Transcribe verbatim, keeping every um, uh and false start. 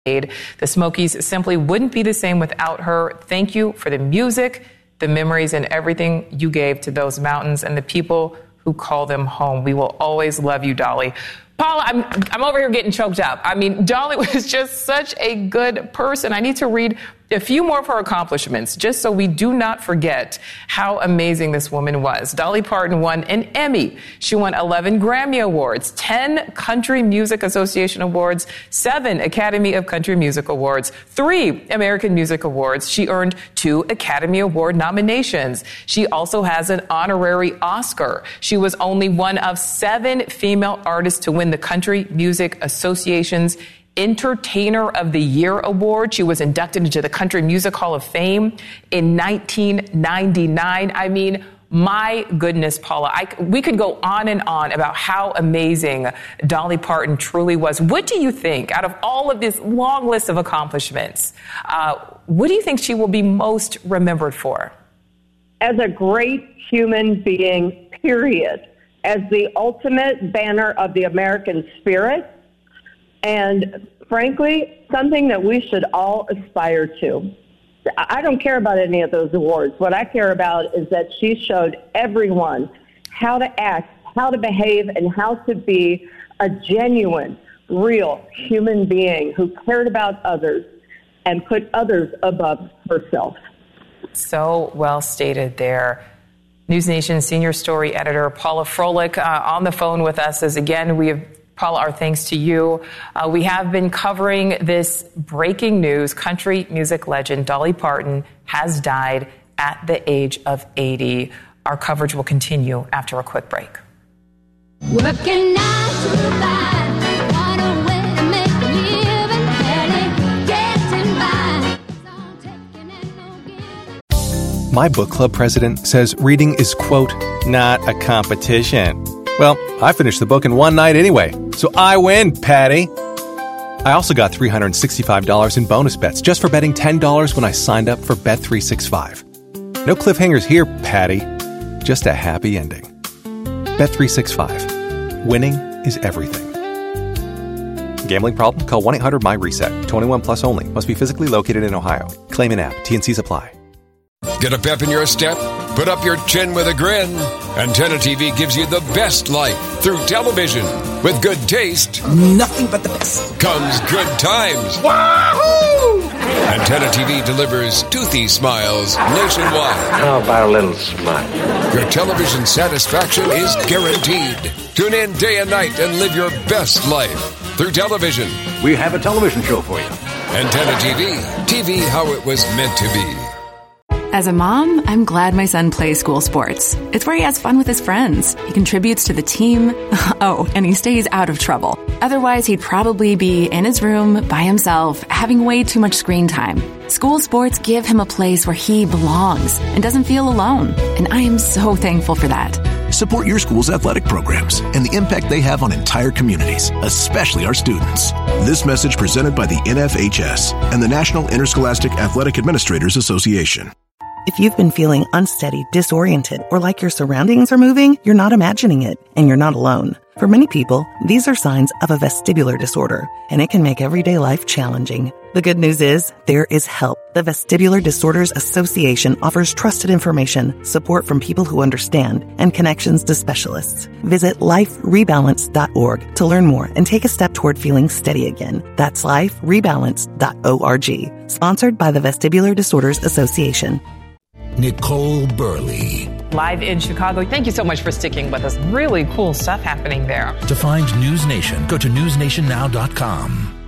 The Smokies simply wouldn't be the same without her. Thank you for the music, the memories, and everything you gave to those mountains and the people who call them home. We will always love you, Dolly. Paula, I'm, I'm over here getting choked up. I mean, Dolly was just such a good person. I need to read a few more of her accomplishments, just so we do not forget how amazing this woman was. Dolly Parton won an Emmy. She won eleven Grammy Awards, ten Country Music Association Awards, seven Academy of Country Music Awards, three American Music Awards. She earned two Academy Award nominations. She also has an honorary Oscar. She was only one of seven female artists to win the Country Music Association's Entertainer of the Year Award. She was inducted into the Country Music Hall of Fame in nineteen ninety-nine. I mean, my goodness, Paula, I, we could go on and on about how amazing Dolly Parton truly was. What do you think, out of all of this long list of accomplishments, uh, what do you think she will be most remembered for? As a great human being, period. As the ultimate banner of the American spirit. And frankly, something that we should all aspire to. I don't care about any of those awards. What I care about is that she showed everyone how to act, how to behave, and how to be a genuine, real human being who cared about others and put others above herself. So well stated there. News Nation senior story editor Paula Froelich uh, on the phone with us as, again, we have Paula, our thanks to you. Uh, we have been covering this breaking news. Country music legend Dolly Parton has died at the age of eighty. Our coverage will continue after a quick break. Working nine to five, what a way to make a living, barely getting by. My book club president says reading is, quote, not a competition. Well, I finished the book in one night anyway, so I win, Patty. I also got three hundred sixty-five dollars in bonus bets just for betting ten dollars when I signed up for Bet three sixty-five. No cliffhangers here, Patty. Just a happy ending. Bet three sixty-five. Winning is everything. Gambling problem? Call one eight hundred my reset. twenty-one plus only. Must be physically located in Ohio. Claim in app. T N Cs apply. Get a pep in your step? Put up your chin with a grin. Antenna T V gives you the best life through television. With good taste, nothing but the best, comes good times. Wahoo! Antenna T V delivers toothy smiles nationwide. How about a little smile? Your television satisfaction is guaranteed. Tune in day and night and live your best life through television. We have a television show for you. Antenna T V. T V how it was meant to be. As a mom, I'm glad my son plays school sports. It's where he has fun with his friends. He contributes to the team. Oh, and he stays out of trouble. Otherwise, he'd probably be in his room by himself, having way too much screen time. School sports give him a place where he belongs and doesn't feel alone. And I am so thankful for that. Support your school's athletic programs and the impact they have on entire communities, especially our students. This message presented by the N F H S and the National Interscholastic Athletic Administrators Association. If you've been feeling unsteady, disoriented, or like your surroundings are moving, you're not imagining it, and you're not alone. For many people, these are signs of a vestibular disorder, and it can make everyday life challenging. The good news is, there is help. The Vestibular Disorders Association offers trusted information, support from people who understand, and connections to specialists. Visit life rebalance dot org to learn more and take a step toward feeling steady again. That's life rebalance dot org. Sponsored by the Vestibular Disorders Association. Nicole Burley. Live in Chicago. Thank you so much for sticking with us. Really cool stuff happening there. To find News Nation, go to news nation now dot com.